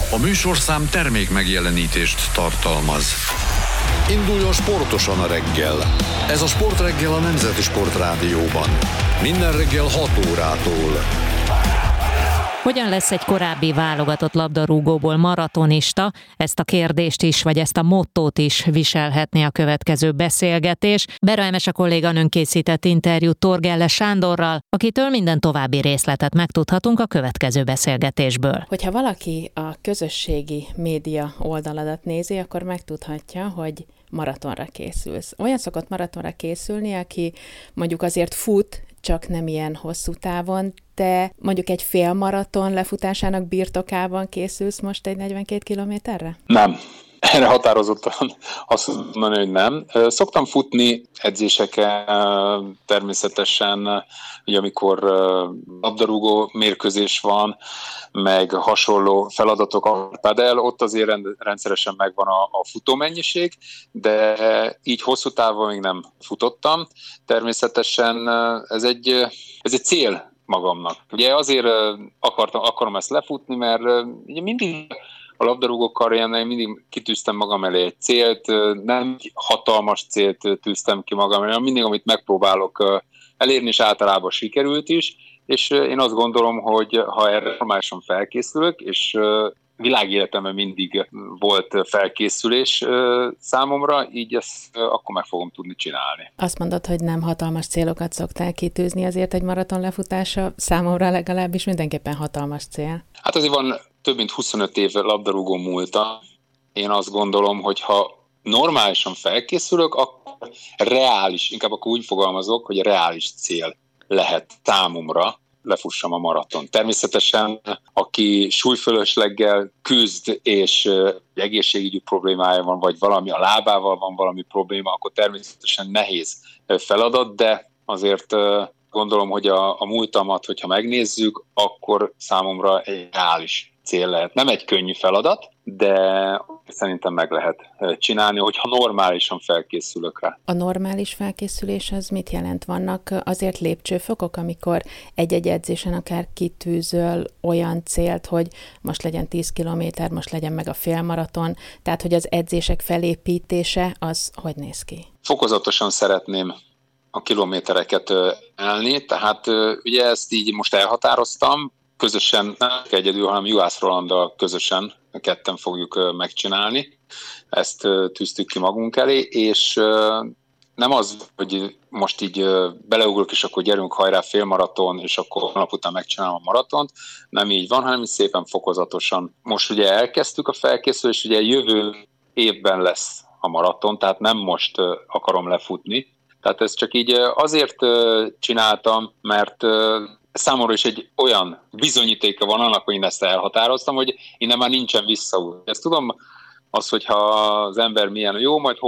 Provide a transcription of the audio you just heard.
A műsorszám termék megjelenítést tartalmaz. Induljon sportosan a reggel. Ez a Sportreggel a Nemzeti Sportrádióban. Minden reggel 6 órától. Hogyan lesz egy korábbi válogatott labdarúgóból maratonista? Ezt a kérdést is, vagy ezt a mottót is viselhetné a következő beszélgetés. Bera Emese kolléganőnk készített interjút Torgelle Sándorral, akitől minden további részletet megtudhatunk a következő beszélgetésből. Hogyha valaki a közösségi média oldaladat nézi, akkor megtudhatja, hogy maratonra készülsz. Olyan szokott maratonra készülni, aki mondjuk azért fut, csak nem ilyen hosszú távon, de mondjuk egy félmaraton lefutásának birtokában készülsz most egy 42 kilométerre? Nem. Erre határozottan azt mondani, hogy nem. Szoktam futni edzéseken természetesen, hogy amikor labdarúgó mérkőzés van, meg hasonló feladatok a padel, ott azért rendszeresen megvan a futómennyiség, de így hosszú távon még nem futottam. Természetesen ez egy cél magamnak. Ugye azért akarom ezt lefutni, mert ugye mindig a labdarúgó karrieremben mindig kitűztem magam elé egy célt, nem hatalmas célt tűztem ki magam elé, mindig, amit megpróbálok elérni, és általában sikerült is, és én azt gondolom, hogy ha erre normálisan felkészülök, és világéletemben mindig volt felkészülés számomra, így ezt akkor meg fogom tudni csinálni. Azt mondod, hogy nem hatalmas célokat szoktál kitűzni, azért egy maraton lefutása számomra legalábbis mindenképpen hatalmas cél. Hát azért van több mint 25 év labdarúgó múlta. Én azt gondolom, hogy ha normálisan felkészülök, akkor reális, inkább akkor úgy fogalmazok, hogy reális cél lehet számomra lefussam a maraton. Természetesen, aki súlyfölösleggel küzd, és egészségügyi problémája van, vagy valami a lábával van valami probléma, akkor természetesen nehéz feladat, de azért gondolom, hogy a múltamat, hogyha megnézzük, akkor számomra egy reális cél lehet. Nem egy könnyű feladat, de szerintem meg lehet csinálni, hogyha normálisan felkészülök rá. A normális felkészülés az mit jelent? Vannak azért lépcsőfokok, amikor egy-egy edzésen akár kitűzöl olyan célt, hogy most legyen 10 kilométer, most legyen meg a félmaraton, tehát hogy az edzések felépítése az hogy néz ki? Fokozatosan szeretném a kilométereket elni, tehát ugye ezt így most elhatároztam, közösen, nem egyedül, hanem Juhász Rolanddal közösen, ketten fogjuk megcsinálni. Ezt tűztük ki magunk elé, és nem az, hogy most így beleugrok, és akkor gyerünk, hajrá, félmaraton, és akkor nap után megcsinálom a maratont. Nem így van, hanem szépen fokozatosan. Most ugye elkezdtük a felkészülést, ugye jövő évben lesz a maraton, tehát nem most akarom lefutni. Tehát ezt csak így azért csináltam, mert számomra is egy olyan bizonyítéka van annak, hogy én ezt elhatároztam, hogy innen már nincsen visszaút. Ezt tudom, az, hogyha az ember milyen jó, majd